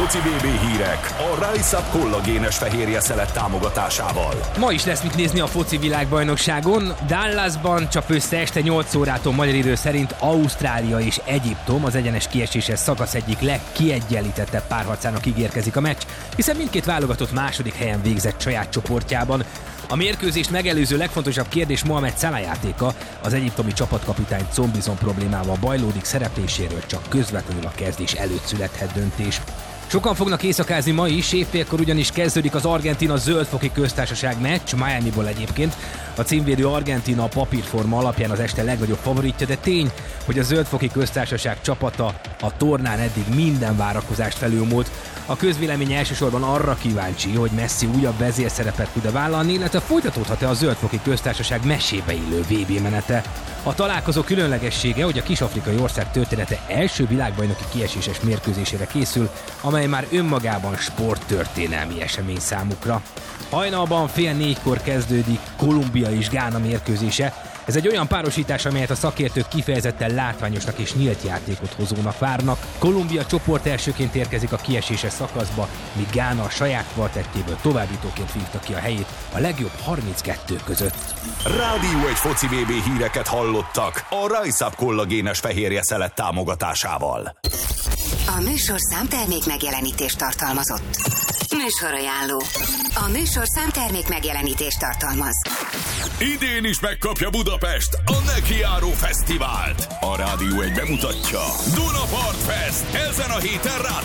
foci BB hírek a Rise Up kollagénes fehérje szelet támogatásával. Ma is lesz mit nézni a foci világbajnokságon. Dallasban csap össze este 8 órától magyar idő szerint Ausztrália és Egyiptom. Az egyenes kieséses szakasz egyik legkiegyenlítettebb párharcának ígérkezik a meccs, hiszen mindkét válogatott második helyen végzett saját csoportjában. A mérkőzést megelőző legfontosabb kérdés Mohamed Salah játéka. Az egyiptomi csapatkapitány combizom problémával bajlódik, szerepléséről csak közvetlenül a kezdés előtt születhet döntés. Sokan fognak éjszakázni ma is, évfélkor ugyanis kezdődik az Argentína Zöldfoki Köztársaság meccs, Miamiból egyébként. A címvédő Argentína a papírforma alapján az este legnagyobb favoritja, de tény, hogy a Zöldfoki Köztársaság csapata a tornán eddig minden várakozást felülmúlt. A közvélemény elsősorban arra kíváncsi, hogy Messi újabb vezérszerepet tud-e vállalni, illetve folytatódhat-e a Zöldfoki Köztársaság mesébe illő VB menete. A találkozó különlegessége, hogy a kis-afrikai ország története első világbajnoki kieséses mérkőzésére készül, amely már önmagában sporttörténelmi esemény számukra. Hajnalban 3:30 kezdődik Kolumbia és Gána mérkőzése. Ez egy olyan párosítás, amelyet a szakértők kifejezetten látványosnak és nyílt játékot hozónak várnak. Kolumbia csoport elsőként érkezik a kieséses szakaszba, míg Gána a saját kvartettjéből továbbítóként vívta ki a helyét a legjobb 32 között. Rádió egy foci BB híreket hallottak a Rise Up kollagénes fehérje szelet támogatásával. A műsorszám termék megjelenítést tartalmazott. Műsorajánló. A műsorszám termék megjelenítést tartalmaz. Idén is megkapja Budapest a Nekiáró Fesztivált. A Rádió egy bemutatja. Dunapart Fest ezen a héten